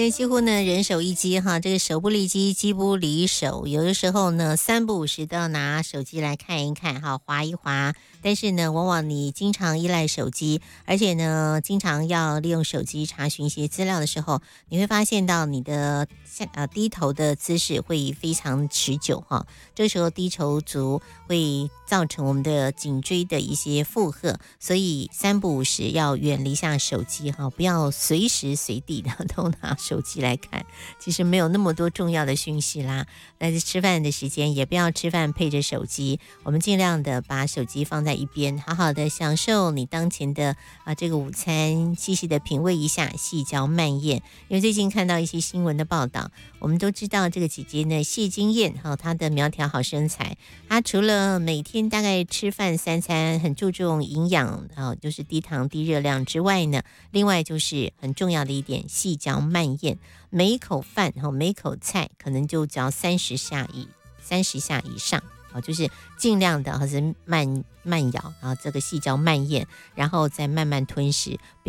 现在几乎呢人手一机哈，这个手不离机，机不离手，有的时候呢三不五时都要拿手机来看一看哈，滑一滑。但是呢，往往你经常依赖手机，而且呢，经常要利用手机查询一些资料的时候，你会发现到你的低头的姿势会非常持久哈。这时候低头族会造成我们的颈椎的一些负荷，所以三不五时要远离下手机哈，不要随时随地的都拿手机来看。其实没有那么多重要的讯息啦。但是吃饭的时间也不要吃饭配着手机，我们尽量的把手机放在一边，好好的享受你当前的这个午餐，细细的品味一下，细嚼慢咽。因为最近看到一些新闻的报道，我们都知道这个姐姐呢，谢金燕她的苗条好身材，她除了每天大概吃饭3餐很注重营养就是低糖低热量之外呢，另外就是很重要的一点，细嚼慢咽。每一口饭每一口菜可能就嚼30下以上，就是尽量的还是慢咬这个细嚼慢咽，然后再慢慢吞食。